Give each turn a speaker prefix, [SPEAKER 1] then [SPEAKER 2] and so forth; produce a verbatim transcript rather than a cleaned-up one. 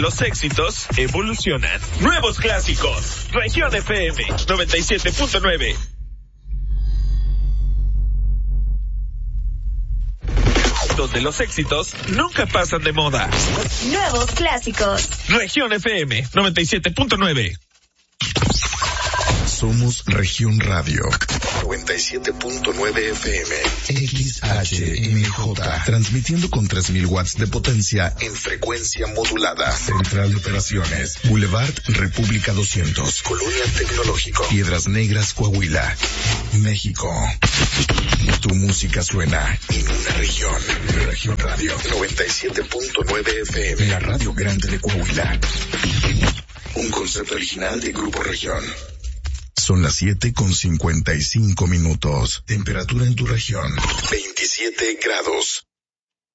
[SPEAKER 1] los éxitos evolucionan. Nuevos clásicos. Región F M noventa y siete punto nueve. Donde los éxitos nunca pasan de moda.
[SPEAKER 2] Nuevos clásicos.
[SPEAKER 1] Región F M noventa y siete punto nueve.
[SPEAKER 3] Somos Región Radio noventa y siete punto nueve F M X H M J, transmitiendo con tres mil watts de potencia en frecuencia modulada. Central de Operaciones, Boulevard República doscientos, Colonia Tecnológico, Piedras Negras, Coahuila, México. Tu música suena en una región. Región Radio noventa y siete punto nueve F M, la radio grande de Coahuila. Un concepto original de Grupo Región. Son las siete con cincuenta y cinco minutos. Temperatura en tu región, veintisiete grados.